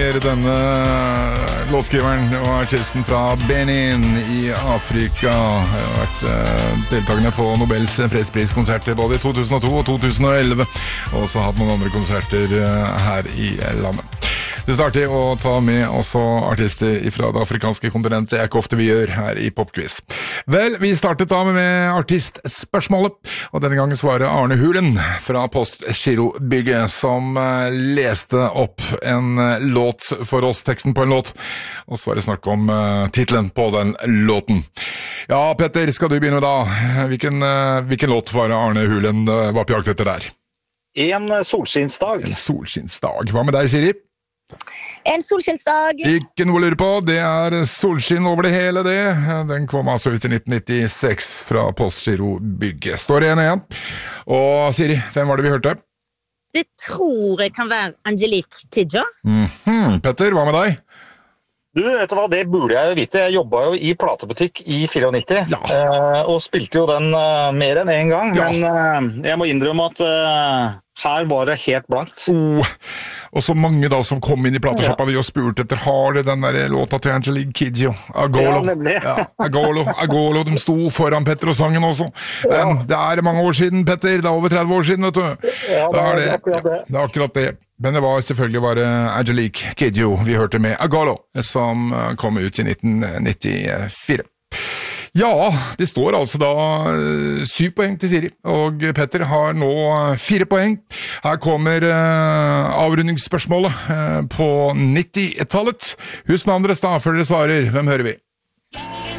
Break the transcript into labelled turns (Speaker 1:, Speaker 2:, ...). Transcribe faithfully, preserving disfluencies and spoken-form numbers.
Speaker 1: Petter, denne låtskriveren og artisten fra Benin i Afrika. Har vært uh, deltagende på Nobels fredspriskonserter både i to tusen og to og to tusen og elleve, og også hatt noen andre konserter uh, her i landet. Vi starter å ta med også artister fra det afrikanske kontinentet. Det er ikke ofte vi gjør her i Popquiz. Vel, vi startet da med artistspørsmålet, og denne gangen svarer Arne Hulen fra Postgirobygget, som leste opp en låt for oss, teksten på en låt, og så var det snakk om uh, titlen på den låten. Ja, Petter, skal du begynne da? Hvilken, uh, hvilken låt var Arne Hulen uh, var på jakt etter der?
Speaker 2: En solskinnsdag.
Speaker 1: En solskinnsdag. Hva med deg, Siri?
Speaker 3: En solskinnsdag.
Speaker 1: Ikke noe å lure på, det er solskinn over det hele det. Den kom altså ut i nitten nittiseks fra Postgirobygget. Står igjen igjen. Og Siri, hvem var det vi hørte?
Speaker 3: Det tror jeg kan være Angelique Kidjo.
Speaker 1: Mm-hmm. Petter, hva med deg?
Speaker 2: Du, vet du hva, det burde jeg jo vite. Jeg jobbet jo i platebutikk i nittifire,
Speaker 1: ja.
Speaker 2: eh, og spilte jo den uh, mer enn en gang,
Speaker 1: ja.
Speaker 2: men uh, jeg må innrømme at uh, her var det helt blankt.
Speaker 1: Oh, og så mange da som kom inn i plateshoppa ja. Og spurte etter, har det den der låta til Angelique Kidjo? Agolo.
Speaker 2: Ja, nemlig.
Speaker 1: Ja, Agolo, Agolo, de sto foran Petter og sangen også. Men ja. Det er mange år siden, Petter, det er over tretti år siden, vet du.
Speaker 2: Ja, det er,
Speaker 1: det,
Speaker 2: akkurat det.
Speaker 1: Det er akkurat det. Men det var selvfølgelig bare Angelique Kidjo vi hørte med Agolo, som kom ut i nitten nittifire. Ja, det står altså da syv poeng til Siri, og Petter har nå fire poeng. Her kommer uh, avrundingsspørsmålet uh, på nittitallet. Husk navnet deres da, før dere svarer. Hvem hører vi?